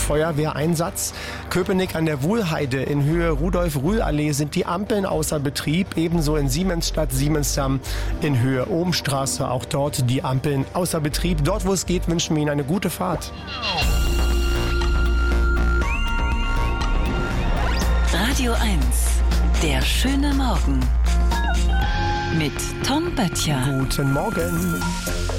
Feuerwehreinsatz. Köpenick an der Wuhlheide in Höhe Rudolf-Rühl-Allee sind die Ampeln außer Betrieb. Ebenso in Siemensstadt, Siemensdamm in Höhe Ohmstraße. Auch dort die Ampeln außer Betrieb. Dort, wo es geht, wünschen wir Ihnen eine gute Fahrt. Radio 1, der schöne Morgen mit Tom Böttcher. Guten Morgen.